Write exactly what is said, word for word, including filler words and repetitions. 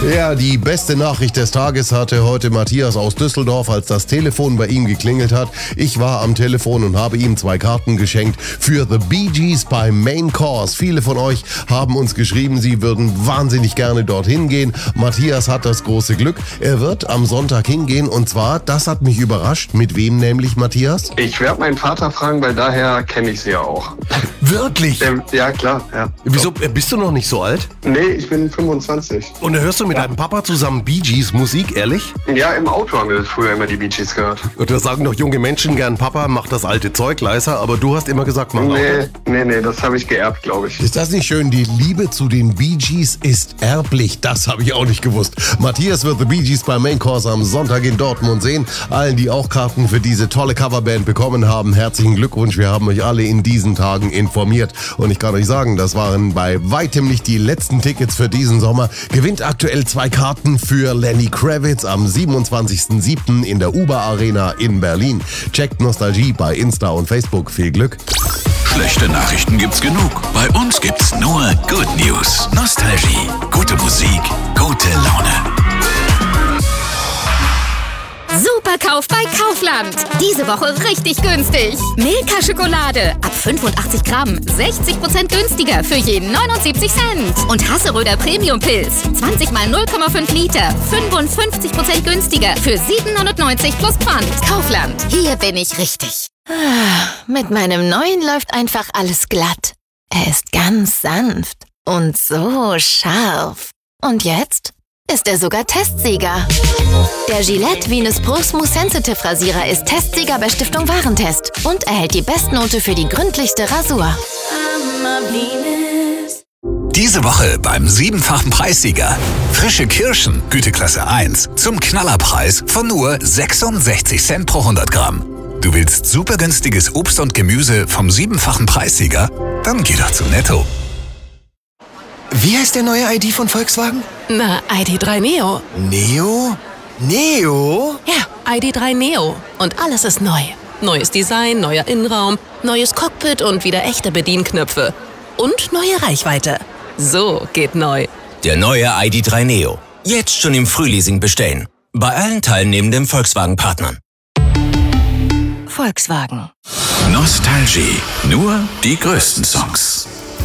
Ja, die beste Nachricht des Tages hatte heute Matthias aus Düsseldorf, als das Telefon bei ihm geklingelt hat. Ich war am Telefon und habe ihm zwei Karten geschenkt für The Bee Gees bei Main Course. Viele von euch haben uns geschrieben, sie würden wahnsinnig gerne dorthin gehen. Matthias hat das große Glück. Er wird am Sonntag hingehen und zwar, das hat mich überrascht. Mit wem nämlich, Matthias? Ich werde meinen Vater fragen, weil daher kenne ich sie ja auch. Wirklich? Der, ja, klar. Ja. Wieso, bist du noch nicht so alt? Nee, ich bin fünfundzwanzig. Und da hörst du mit deinem Papa zusammen Bee Gees Musik, ehrlich? Ja, im Auto haben wir früher immer die Bee Gees gehört. Und da sagen doch junge Menschen gern, Papa, mach das alte Zeug leiser, aber du hast immer gesagt, mach Nee, lauter. nee, nee, das habe ich geerbt, glaube ich. Ist das nicht schön? Die Liebe zu den Bee Gees ist erblich. Das habe ich auch nicht gewusst. Matthias wird The Bee Gees beim Main Course am Sonntag in Dortmund sehen. Allen, die auch Karten für diese tolle Coverband bekommen haben, herzlichen Glückwunsch. Wir haben euch alle in diesen Tagen informiert. Und ich kann euch sagen, das waren bei weitem nicht die letzten Tickets für diesen Sommer. Gewinnt aktuell zwei Karten für Lenny Kravitz am siebenundzwanzigsten siebten in der U B A Arena in Berlin. Checkt Nostalgie bei Insta und Facebook. Viel Glück. Schlechte Nachrichten gibt's genug. Bei uns gibt's nur Good News. Nostalgie. Gute Musik. Gute Laune. Superkauf bei Kaufland. Diese Woche richtig günstig. Milka Schokolade ab fünfundachtzig Gramm, sechzig Prozent günstiger für jeden neunundsiebzig Cent. Und Hasseröder Premium Pilz, zwanzig mal null Komma fünf Liter, fünfundfünfzig Prozent günstiger für sieben neunundneunzig plus Pfand. Kaufland, hier bin ich richtig. Mit meinem neuen läuft einfach alles glatt. Er ist ganz sanft und so scharf. Und jetzt ist er sogar Testsieger. Der Gillette Venus Pro Smooth Sensitive Rasierer ist Testsieger bei Stiftung Warentest und erhält die Bestnote für die gründlichste Rasur. Diese Woche beim siebenfachen Preissieger. Frische Kirschen, Güteklasse eins, zum Knallerpreis von nur sechsundsechzig Cent pro hundert Gramm. Du willst super günstiges Obst und Gemüse vom siebenfachen Preissieger? Dann geh doch zu Netto. Wie heißt der neue I D von Volkswagen? Na, I D drei Neo. Neo? Neo? Ja, I D drei Neo. Und alles ist neu. Neues Design, neuer Innenraum, neues Cockpit und wieder echte Bedienknöpfe. Und neue Reichweite. So geht neu. Der neue I D drei Neo. Jetzt schon im Frühleasing bestellen. Bei allen teilnehmenden Volkswagen-Partnern. Volkswagen. Nostalgie. Nur die größten Songs.